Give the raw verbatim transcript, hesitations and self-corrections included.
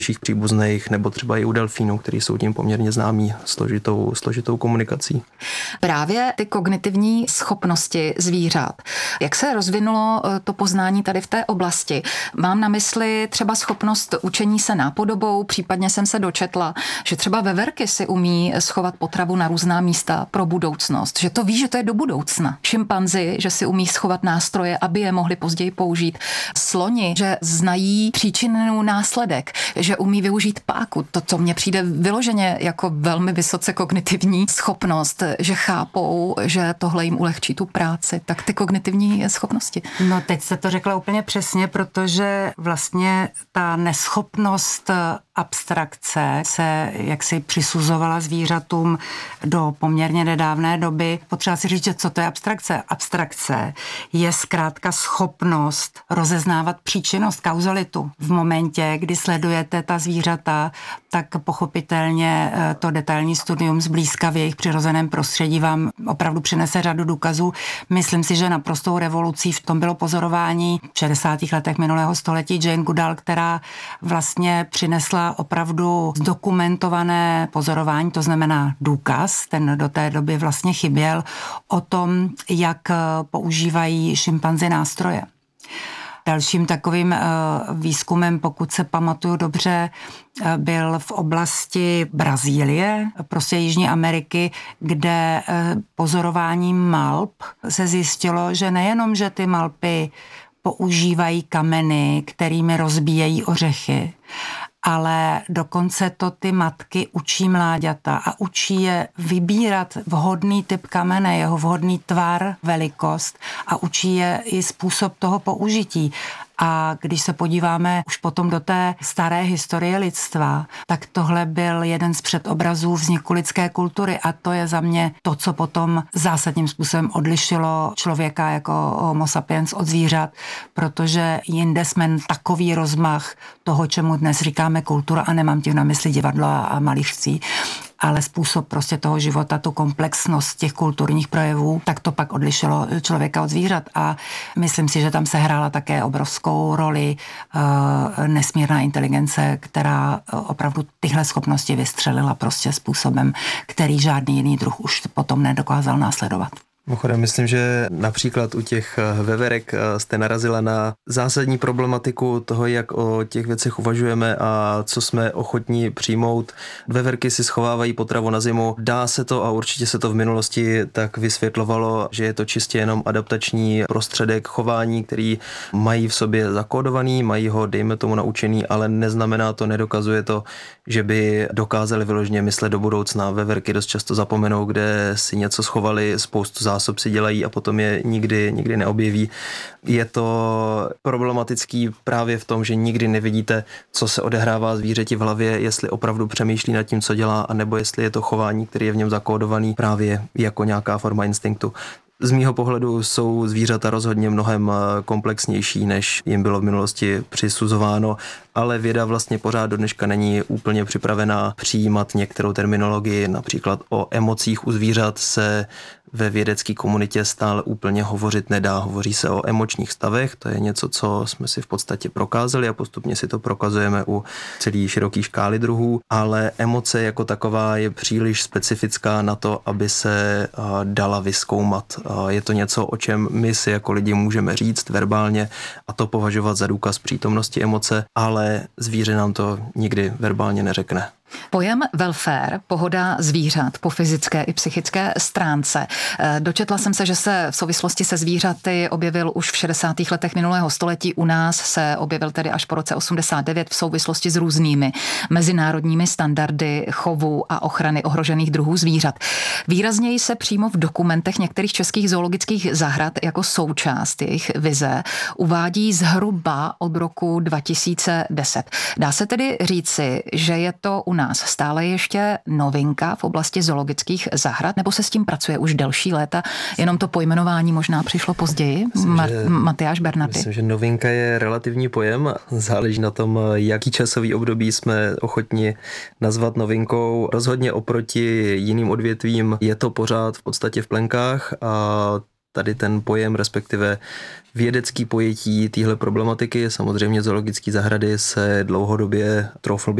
nejbližších příbuzných, nebo třeba i u delfínů, který jsou tím poměrně známí složitou, složitou komunikací. Právě ty kognitivní schopnosti zvířat. Jak se rozvinulo to poznání tady v té oblasti? Mám na mysli třeba schopnost učení se nápodobou, případně jsem se dočetla, že třeba veverky si umí schovat potravu na různá místa pro budoucnost, že to ví, že to je do budoucna. Šimpanzi, že si umí schovat nástroje, aby je mohli později použít. Sloni, že znají příčinu následek, že umí využít páku. To, co mně přijde vyloženě jako velmi vysoce kognitivní schopnost, že chápou, že tohle jim ulehčí tu práci. Tak ty kognitivní schopnosti. No teď se to řekla úplně přesně, protože vlastně ta neschopnost abstrakce se jaksi přisuzovala zvířatům do poměrně nedávné doby. Potřeba si říct, že co to je abstrakce. Abstrakce je zkrátka schopnost rozeznávat příčinnost, kauzalitu. V momentě, kdy sledujete ta zvířata, tak pochopitelně to detailní studium zblízka v jejich přirozeném prostředí vám opravdu přinese řadu důkazů. Myslím si, že naprostou revolucí v tom bylo pozorování v šedesátých letech minulého století Jane Goodall, která vlastně přinesla opravdu zdokumentované pozorování, to znamená důkaz, ten do té doby vlastně chyběl, o tom, jak používají šimpanzi nástroje. Dalším takovým výzkumem, pokud se pamatuju dobře, byl v oblasti Brazílie, prostě Jižní Ameriky, kde pozorováním malp se zjistilo, že nejenom, že ty malpy používají kameny, kterými rozbíjejí ořechy, ale dokonce to ty matky učí mláďata a učí je vybírat vhodný typ kamene, jeho vhodný tvar, velikost a učí je i způsob toho použití. A když se podíváme už potom do té staré historie lidstva, tak tohle byl jeden z předobrazů vzniku lidské kultury a to je za mě to, co potom zásadním způsobem odlišilo člověka jako homo sapiens od zvířat, protože jinde jsme takový rozmach toho, čemu dnes říkáme kultura, a nemám tím na mysli divadlo a malířství, ale způsob prostě toho života, tu komplexnost těch kulturních projevů, tak to pak odlišilo člověka od zvířat a myslím si, že tam se hrála také obrovskou roli e, nesmírná inteligence, která opravdu tyhle schopnosti vystřelila prostě způsobem, který žádný jiný druh už potom nedokázal následovat. Mimochodem, myslím, že například u těch veverek jste narazila na zásadní problematiku toho, jak o těch věcech uvažujeme a co jsme ochotní přijmout. Veverky si schovávají potravu na zimu. Dá se to a určitě se to v minulosti tak vysvětlovalo, že je to čistě jenom adaptační prostředek chování, který mají v sobě zakódovaný, mají ho, dejme tomu, naučený, ale neznamená to, nedokazuje to, že by dokázali vyloženě myslet do budoucna. Veverky dost často zapomenou, kde si něco schovali, spoustu zásob si dělají a potom je nikdy, nikdy neobjeví. Je to problematický právě v tom, že nikdy nevidíte, co se odehrává zvířeti v hlavě, jestli opravdu přemýšlí nad tím, co dělá, anebo jestli je to chování, který je v něm zakódovaný právě jako nějaká forma instinktu. Z mýho pohledu jsou zvířata rozhodně mnohem komplexnější, než jim bylo v minulosti přisuzováno, ale věda vlastně pořád do dneška není úplně připravená přijímat některou terminologii. Například o emocích u zvířat se ve vědecké komunitě stále úplně hovořit nedá. Hovoří se o emočních stavech, to je něco, co jsme si v podstatě prokázali a postupně si to prokazujeme u celé široké škály druhů, ale emoce jako taková je příliš specifická na to, aby se dala vyzkoumat. Je to něco, o čem my si jako lidi můžeme říct verbálně a to považovat za důkaz přítomnosti emoce, ale zvíře nám to nikdy verbálně neřekne. Pojem welfare, pohoda zvířat po fyzické i psychické stránce. Dočetla jsem se, že se v souvislosti se zvířaty objevil už v šedesátých letech minulého století. U nás se objevil tedy až po roce osmdesát devět v souvislosti s různými mezinárodními standardy chovu a ochrany ohrožených druhů zvířat. Výrazněji se přímo v dokumentech některých českých zoologických zahrad jako součást jejich vize uvádí zhruba od roku dva tisíce deset. Dá se tedy říci, že je to u nás stále ještě novinka v oblasti zoologických zahrad, nebo se s tím pracuje už delší léta, jenom to pojmenování možná přišlo později? Myslím, Ma- že, Matyáš Bernaty. Myslím, že novinka je relativní pojem, záleží na tom, jaký časový období jsme ochotni nazvat novinkou. Rozhodně oproti jiným odvětvím je to pořád v podstatě v plenkách a tady ten pojem, respektive vědecký pojetí téhle problematiky. Samozřejmě zoologické zahrady se dlouhodobě, troufl